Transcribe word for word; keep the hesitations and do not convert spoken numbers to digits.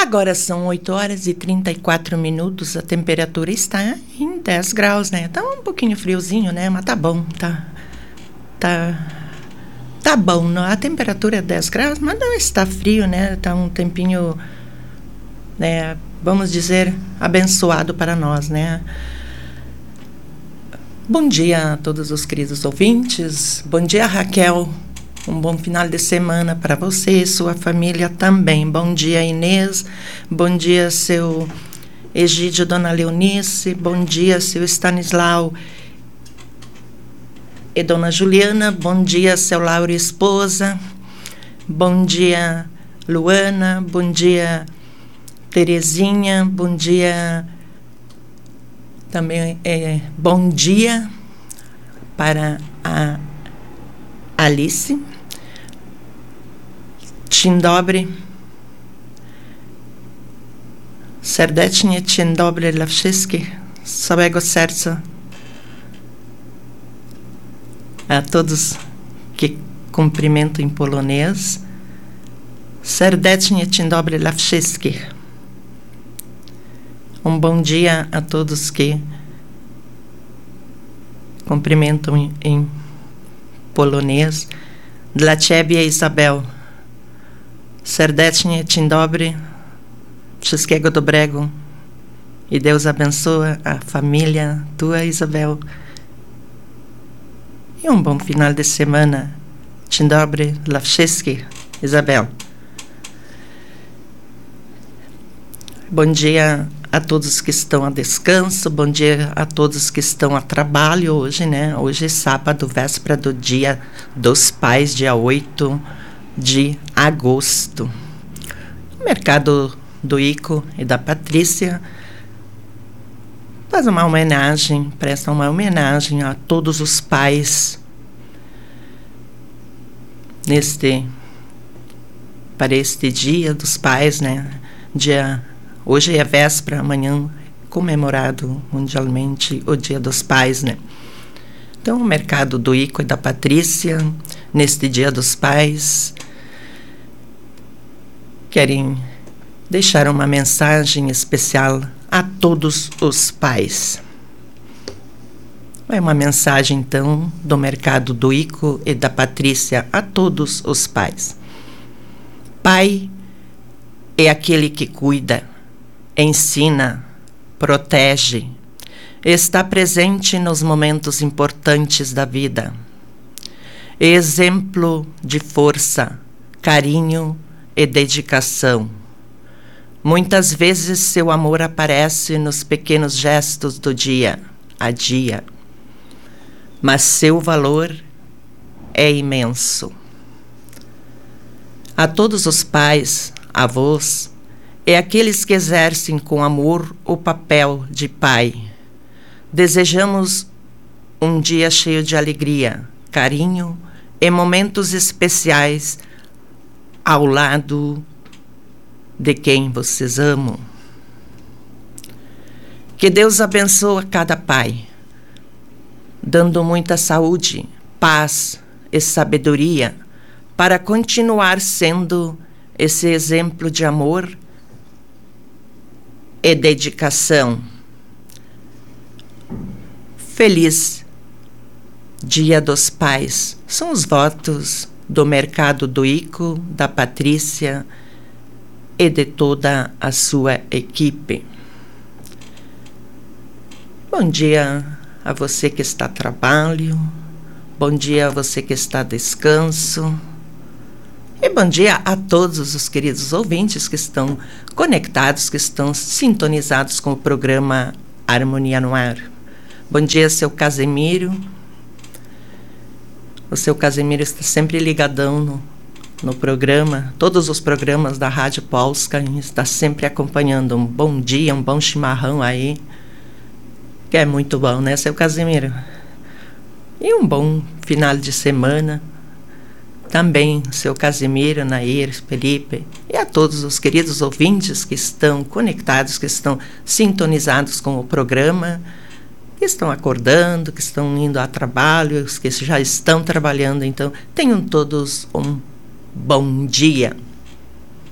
Agora são oito horas e trinta e quatro minutos, a temperatura está em dez graus, né? Tá um pouquinho friozinho, né? Mas tá bom, tá... Tá... Tá bom, não? A temperatura é dez graus, mas não está frio, né? Tá um tempinho, né? Vamos dizer, abençoado para nós, né? Bom dia a todos os queridos ouvintes. Bom dia, Raquel. Um bom final de semana para você e sua família também. Bom dia, Inês. Bom dia, seu Egídio, Dona Leonice. Bom dia, seu Stanislau e Dona Juliana. Bom dia, seu Lauro e esposa. Bom dia, Luana. Bom dia, Terezinha. Bom dia também. É, bom dia para a Alice. Dzień dobry. Serdecznie dzień dobry dla wszystkich. Z całego serca. A todos que cumprimento em polonês. Serdecznie dzień dobry dla wszystkich. Um bom dia a todos que cumprimentam em, em polonês. Dla ciebie, Isabel. Serdecznie dzień dobry. Wszystkiego dobrego. E Deus abençoa a família tua, Isabel. E um bom final de semana. Dzień dobry dla wszystkich, Isabel. Bom dia a todos que estão a descanso, bom dia a todos que estão a trabalho hoje, né? Hoje é sábado, véspera do Dia dos Pais, dia oito de agosto. O mercado do Ico e da Patrícia faz uma homenagem, presta uma homenagem a todos os pais neste, para este Dia dos Pais, né? Dia Hoje é véspera, amanhã comemorado mundialmente o Dia dos Pais, né? Então, o mercado do Ico e da Patrícia, neste Dia dos Pais, querem deixar uma mensagem especial a todos os pais. É uma mensagem, então, do mercado do Ico e da Patrícia a todos os pais. Pai é aquele que cuida, ensina, protege, está presente nos momentos importantes da vida. Exemplo de força, carinho e dedicação. Muitas vezes seu amor aparece nos pequenos gestos do dia a dia, mas seu valor é imenso. A todos os pais, avós, e aqueles que exercem com amor o papel de pai, desejamos um dia cheio de alegria, carinho e momentos especiais ao lado de quem vocês amam. Que Deus abençoe cada pai, dando muita saúde, paz e sabedoria para continuar sendo esse exemplo de amor e dedicação. Feliz Dia dos Pais. São os votos do mercado do Ico, da Patrícia e de toda a sua equipe. Bom dia a você que está a trabalho. Bom dia a você que está a descanso. E bom dia a todos os queridos ouvintes que estão conectados, que estão sintonizados com o programa Harmonia no Ar. Bom dia, seu Casemiro. O seu Casemiro está sempre ligadão no, no programa. Todos os programas da Rádio Polska está sempre acompanhando. Um bom dia, um bom chimarrão aí. Que é muito bom, né, seu Casemiro? E um bom final de semana. Também seu Casimiro, Nair, Felipe e a todos os queridos ouvintes que estão conectados, que estão sintonizados com o programa, que estão acordando, que estão indo a trabalho, os que já estão trabalhando. Então, tenham todos um bom dia.